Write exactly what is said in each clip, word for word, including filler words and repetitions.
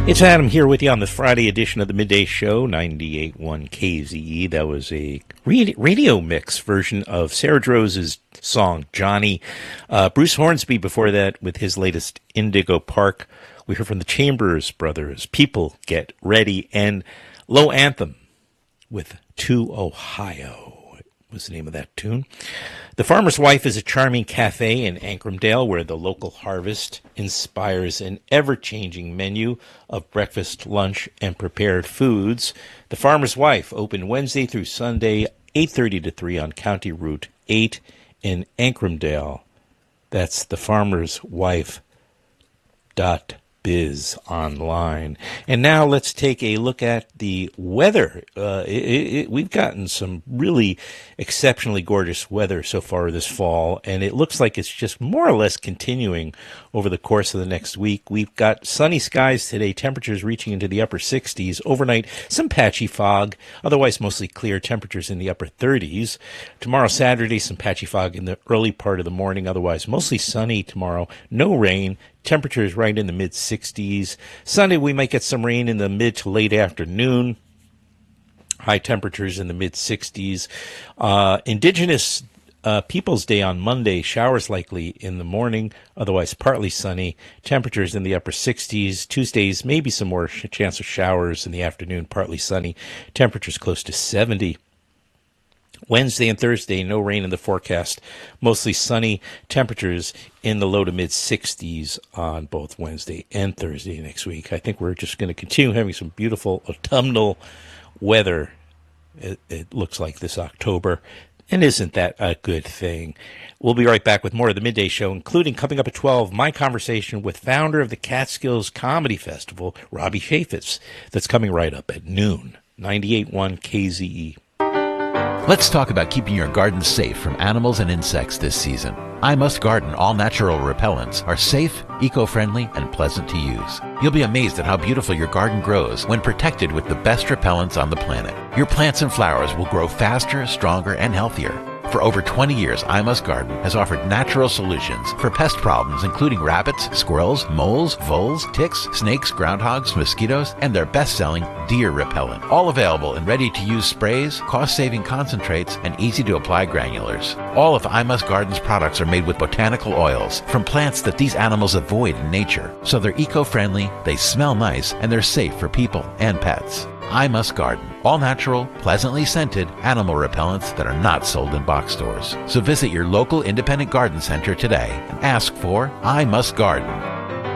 It's Adam here with you on the Friday edition of the Midday Show, ninety-eight point one K Z E. That was a radio mix version of Sarah Drose's song, Johnny. Uh, Bruce Hornsby before that with his latest Indigo Park. We heard from the Chambers Brothers, People Get Ready, and Low Anthem with To Ohio was the name of that tune. The Farmer's Wife is a charming cafe in Ancramdale where the local harvest inspires an ever-changing menu of breakfast, lunch, and prepared foods. The Farmer's Wife, open Wednesday through Sunday, eight thirty to three on County Route eight in Ancramdale. That's the farmers wife dot biz online. And now let's take a look at the weather. Uh, it, it, we've gotten some really exceptionally gorgeous weather so far this fall, and it looks like it's just more or less continuing over the course of the next week. We've got sunny skies today, temperatures reaching into the upper sixties. Overnight, some patchy fog, otherwise mostly clear, temperatures in the upper thirties. Tomorrow, Saturday, some patchy fog in the early part of the morning, otherwise mostly sunny tomorrow. No rain. Temperatures right in the mid-sixties. Sunday, we might get some rain in the mid to late afternoon. High temperatures in the mid-sixties. Uh, Indigenous uh, Peoples Day on Monday, showers likely in the morning, otherwise partly sunny. Temperatures in the upper sixties. Tuesdays, maybe some more sh- chance of showers in the afternoon, partly sunny. Temperatures close to seventy. Wednesday and Thursday, no rain in the forecast. Mostly sunny, temperatures in the low to mid-sixties on both Wednesday and Thursday next week. I think we're just going to continue having some beautiful autumnal weather, it, it looks like, this October. And isn't that a good thing? We'll be right back with more of the Midday Show, including coming up at twelve, my conversation with founder of the Catskills Comedy Festival, Robbie Chaffetz. That's coming right up at noon. ninety-eight point one K Z E. Let's talk about keeping your garden safe from animals and insects this season. I Must Garden all-natural repellents are safe, eco-friendly, and pleasant to use. You'll be amazed at how beautiful your garden grows when protected with the best repellents on the planet. Your plants and flowers will grow faster, stronger, and healthier. For over twenty years, I Must Garden has offered natural solutions for pest problems including rabbits, squirrels, moles, voles, ticks, snakes, groundhogs, mosquitoes, and their best-selling deer repellent. All available in ready-to-use sprays, cost-saving concentrates, and easy-to-apply granulars. All of I Must Garden's products are made with botanical oils from plants that these animals avoid in nature. So they're eco-friendly, they smell nice, and they're safe for people and pets. I Must Garden. All natural, pleasantly scented animal repellents that are not sold in box stores. So visit your local independent garden center today and ask for I Must Garden.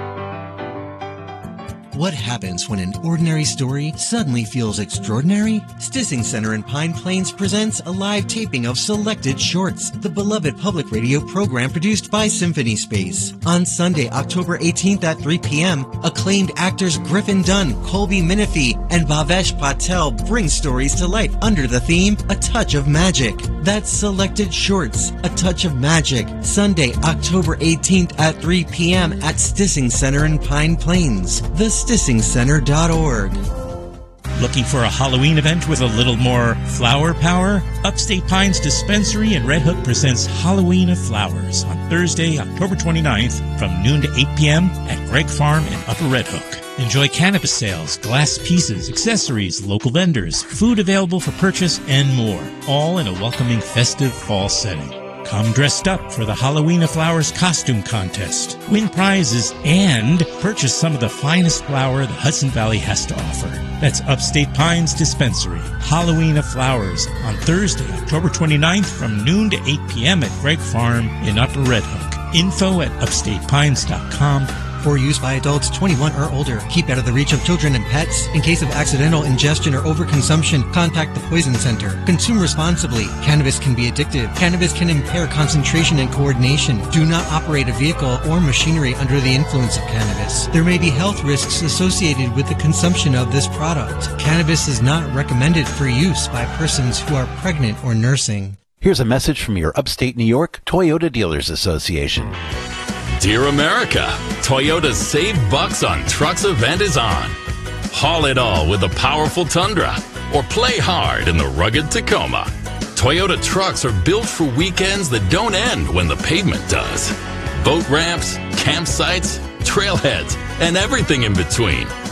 What happens when an ordinary story suddenly feels extraordinary? Stissing Center in Pine Plains presents a live taping of Selected Shorts, the beloved public radio program produced by Symphony Space. On Sunday, October eighteenth at three p.m., acclaimed actors Griffin Dunn, Colby Minifee, and Bhavesh Patel bring stories to life under the theme, A Touch of Magic. That's Selected Shorts, A Touch of Magic, Sunday, October eighteenth at three p.m. at Stissing Center in Pine Plains. The stissing center dot org. Looking for a Halloween event with a little more flower power? Upstate Pines Dispensary in Red Hook presents Halloween of Flowers on Thursday, October twenty-ninth from noon to eight p.m. at Gregg Farm in Upper Red Hook. Enjoy cannabis sales, glass pieces, accessories, local vendors, food available for purchase, and more, all in a welcoming festive fall setting. Come dressed up for the Halloween of Flowers costume contest, win prizes, and purchase some of the finest flour the Hudson Valley has to offer. That's Upstate Pines Dispensary, Halloween of Flowers, on Thursday, October twenty-ninth from noon to eight p.m. at Gregg Farm in Upper Red Hook. Info at upstate pines dot com. For use by adults twenty-one or older. Keep out of the reach of children and pets. In case of accidental ingestion or overconsumption, contact the Poison Center. Consume responsibly. Cannabis can be addictive. Cannabis can impair concentration and coordination. Do not operate a vehicle or machinery under the influence of cannabis. There may be health risks associated with the consumption of this product. Cannabis is not recommended for use by persons who are pregnant or nursing. Here's a message from your upstate New York Toyota Dealers Association. Dear America, Toyota's Save Bucks on Trucks event is on. Haul it all with the powerful Tundra or play hard in the rugged Tacoma. Toyota trucks are built for weekends that don't end when the pavement does. Boat ramps, campsites, trailheads, and everything in between.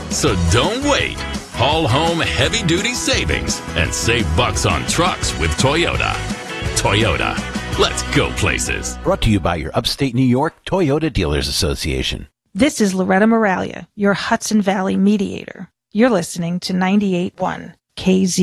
So don't wait. Haul home heavy-duty savings and save bucks on trucks with Toyota. Toyota. Let's go places. Brought to you by your upstate New York Toyota Dealers Association. This is Loretta Moralia, your Hudson Valley mediator. You're listening to ninety-eight point one K Z.